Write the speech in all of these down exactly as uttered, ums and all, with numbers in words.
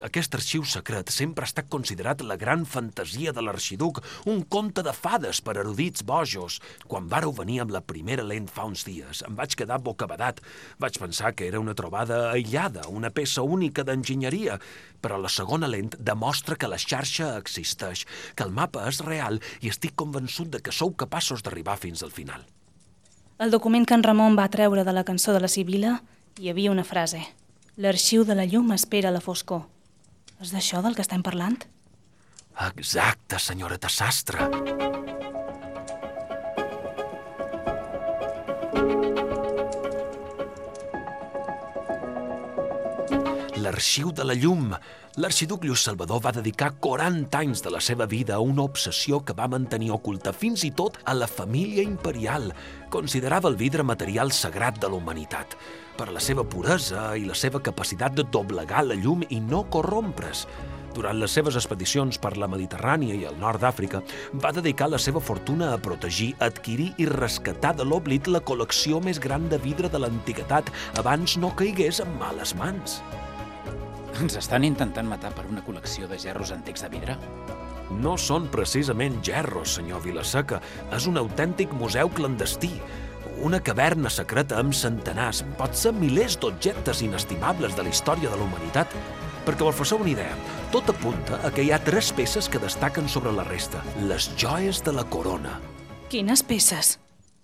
Aquest arxiu secret sempre ha estat considerat la gran fantasia de l'arxiduc, un conte de fades per erudits bojos. Quan vàreu venir amb la primera lent fa uns dies, em vaig quedar bocabadat. Vaig pensar que era una trobada aïllada, una peça única d'enginyeria, però la segona lent demostra que la xarxa existeix, que el mapa és real i estic convençut de que sou capaços d'arribar fins al final. Al document que en Ramon va treure de la cançó de la Sibila hi havia una frase: l'arxiu de la llum espera la foscor. És d'això del que estem parlant? Exacte, senyoreta Sastre. L'arxiu de la llum. L'arxiduc Lluís Salvador va dedicar quaranta anys de la seva vida a una obsessió que va mantenir oculta fins i tot a la família imperial. Considerava el vidre material sagrat de la humanitat, per la seva puresa i la seva capacitat de doblegar la llum i no corrompre's. Durant les seves expedicions per la Mediterrània i el nord d'Àfrica, va dedicar la seva fortuna a protegir, adquirir i rescatar de l'oblit la col·lecció més gran de vidre de l'antiguitat abans no caigués en males mans. Ens estan intentant matar per una col·lecció de gerros antics de vidre? No són precisament gerros, senyor Vilaseca. És un autèntic museu clandestí. Una caverna secreta amb centenars, potser milers d'objectes inestimables de la història de la humanitat. Perquè vos faceu una idea, tot apunta a que hi ha tres peces que destaquen sobre la resta. Les joies de la corona. Quines peces?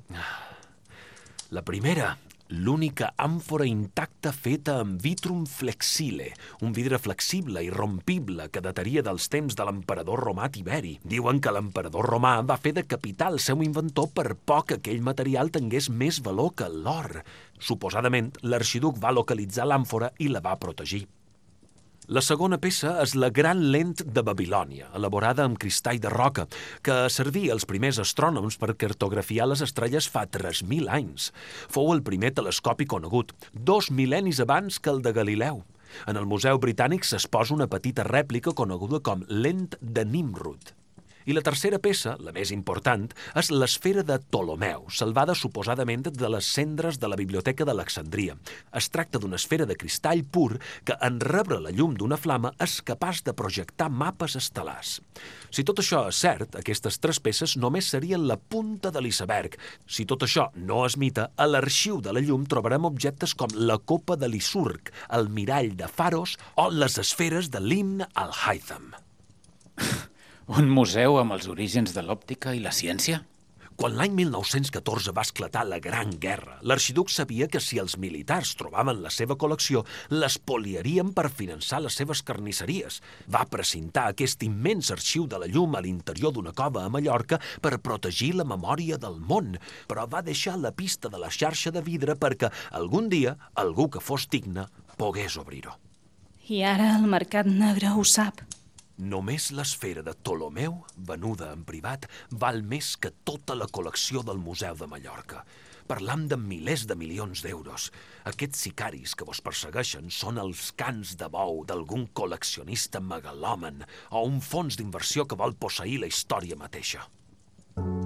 La primera, l'única àmfora intacta feta amb vitrum flexile, un vidre flexible i rompible que dataria dels temps de l'emperador romà Tiberi. Diuen que l'emperador romà va fer decapitar el seu inventor per por que aquell material tingués més valor que l'or. Suposadament, l'arxiduc va localitzar l'àmfora i la va protegir. La segona peça és la gran lent de Babilònia, elaborada amb cristall de roca, que servia als primers astrònoms per cartografiar les estrelles fa tres mil anys. Fou el primer telescopi conegut, dos mil·lennis abans que el de Galileu. En el Museu Britànic s'exposa una petita rèplica coneguda com lent de Nimrud. I la tercera peça, la més important, és l'esfera de Ptolomeu, salvada suposadament de les cendres de la Biblioteca d'Alexandria. Es tracta d'una esfera de cristall pur que, en rebre la llum d'una flama, és capaç de projectar mapes estel·lars. Si tot això és cert, aquestes tres peces només serien la punta de l'iceberg. Si tot això no és mite, a l'arxiu de la llum trobarem objectes com la copa de Lisurg, el mirall de Faros o les esferes de l'himne al Haitham. Un museu amb els orígens de l'òptica i la ciència? Quan l'any mil nou-cents catorze va esclatar la Gran Guerra, l'arxiduc sabia que si els militars trobaven la seva col·lecció, l'espoliarien per finançar les seves carnisseries. Va precintar aquest immens arxiu de la llum a l'interior d'una cova a Mallorca per protegir la memòria del món, però va deixar la pista de la xarxa de vidre perquè algun dia algú que fos digne pogués obrir-ho. I ara el mercat negre ho sap. Només l'esfera de Ptolomeu, venuda en privat, val més que tota la col·lecció del Museu de Mallorca. Parlam de milers de milions d'euros. Aquests sicaris que vos persegueixen són els cans de bou d'algun col·leccionista megalòman o un fons d'inversió que vol posseir la història mateixa.